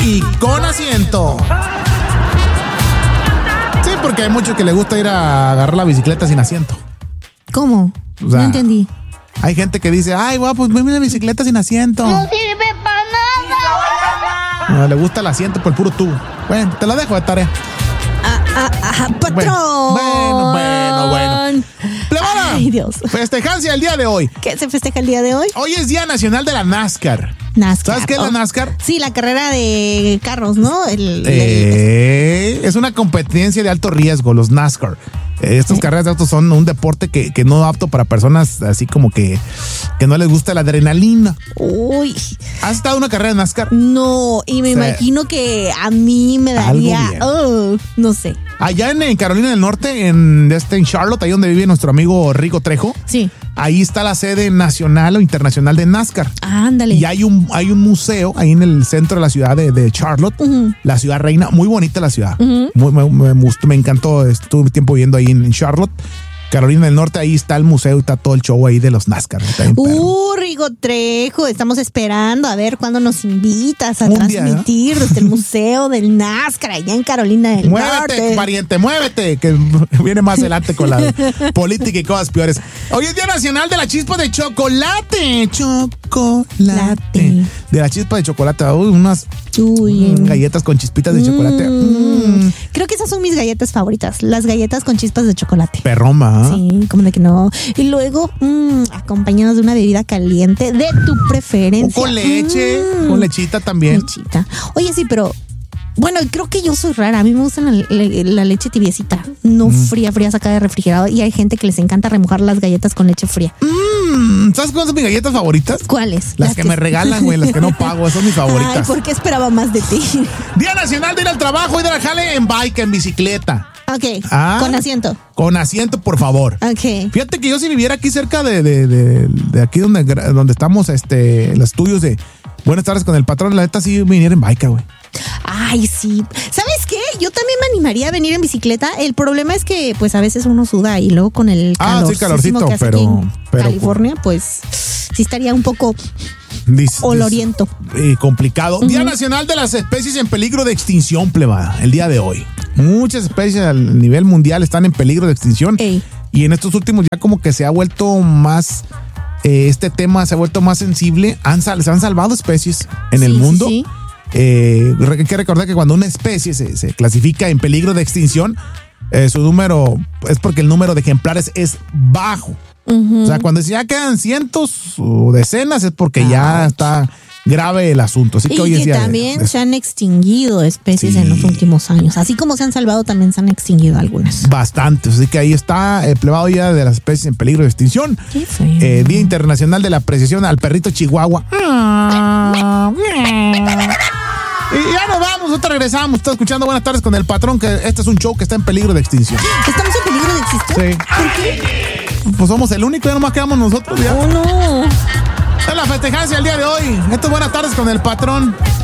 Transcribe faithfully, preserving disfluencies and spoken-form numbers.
y con asiento. Sí, porque hay muchos que les gusta ir a agarrar la bicicleta sin asiento. ¿Cómo? O sea, no entendí. Hay gente que dice, ay, guau, pues mira la bicicleta sin asiento. No sirve para nada. No, le gusta el asiento por el puro tubo. Bueno, te lo dejo de tarea. Ah, ah, ah, patrón. Bueno, bueno, bueno, bueno. Plebada, Ay, Dios. festejancia el día de hoy. ¿Qué se festeja el día de hoy? Hoy es Día Nacional de la NASCAR. NASCAR. ¿Sabes qué es la Oh. NASCAR? Sí, la carrera de carros, ¿no? El, Eh, es una competencia de alto riesgo, los NASCAR. Eh, Estas Eh. carreras de autos son un deporte que, que no es apto para personas así como que, que no les gusta la adrenalina. Uy, ¿Has estado en una carrera de NASCAR? no, y me Sí. imagino que a mí me daría, bien. oh, no sé. Allá en, en Carolina del Norte, en, este, en Charlotte, ahí donde vive nuestro amigo Rico Trejo, Sí, ahí está la sede nacional o internacional de NASCAR. ándale. Y hay un, hay un museo ahí en el centro de la ciudad de, de Charlotte, Ujú. la ciudad reina, muy bonita la ciudad. Ujú. Muy- me, me gustó, me encantó, estuve tiempo viviendo ahí en, en Charlotte, Carolina del Norte, ahí está el museo y está todo el show ahí de los NASCAR. Está bien perro. Uh, Rigo Trejo, estamos esperando a ver cuándo nos invitas a Un día, transmitir desde el Museo del NASCAR allá en Carolina del Muévete, Norte. pariente, muévete, que viene más adelante con la política y cosas peores. Hoy es Día Nacional de la Chispa de Chocolate. Chocolate. De la chispa de chocolate. Uy, unas Uy. mm, galletas con chispitas de chocolate. Mm. Mm, Creo que esas son mis galletas favoritas, las galletas con chispas de chocolate. perroma. ¿Ah? Sí, como de que no. Y luego, mm, acompañadas de una bebida caliente de tu O preferencia. con leche, Mm. con lechita también. Lechita. Oye, sí, pero bueno, creo que yo soy rara. A mí me gusta la, la- la leche tibiecita, no Mm. fría, fría, sacada de refrigerador. Y hay gente que les encanta remojar las galletas con leche fría. Mm, ¿Sabes cuáles son mis galletas favoritas? ¿Cuáles? Las, que, me regalan, güey, las que no pago, esas son mis Ay, favoritas. ¿por qué esperaba más de ti? Día Nacional de ir al trabajo y de ir al jale en bike, en bicicleta. Ok, Ah. con asiento. Con asiento, por favor. Ok. Fíjate que yo si viviera aquí cerca de, de, de, de aquí donde, gra- donde estamos, este, los estudios de Buenas tardes con el patrón, la neta sí me viniera en bike, güey. Ay, sí. ¿Sabes qué? Yo también me animaría a venir en bicicleta. El problema es que, pues, a veces uno suda y luego con el Ah, sí, calorcísimo calorcito, que hace pero- aquí en pero- California, pues, sí estaría un poco Dis- oloriento. dis- eh, complicado. Día Nacional de las Especies en Peligro de Extinción, plebada, el día de hoy. Muchas especies a nivel mundial están en peligro de extinción. Ey. Y en estos últimos ya como que se ha vuelto más, eh, este tema se ha vuelto más sensible. Han sal- se han salvado especies en Sí, el sí, mundo. sí. Eh, re- hay que recordar que cuando una especie se, se clasifica en peligro de extinción, eh, su número es porque el número de ejemplares es bajo. O sea, cuando ya quedan cientos o decenas es porque ya está grave el asunto. Así que Y hoy es que día de- también de- se han extinguido especies Sí. en los últimos años. Así como se han salvado, también se han extinguido algunas. bastantes. Así que ahí está el plebado ya de las especies en peligro de extinción. Qué feo. Eh, Día Internacional de la Apreciación al Perrito Chihuahua. Y ya nos vamos, nosotros regresamos. Está escuchando Buenas tardes con el patrón, que este es un show que está en peligro de extinción. ¿Estamos en peligro de existir? Sí. ¿Por qué? Pues somos el único, ya nomás quedamos nosotros. Ya. Oh, no. Es la festejancia el día de hoy. Esto es Buenas tardes con el patrón.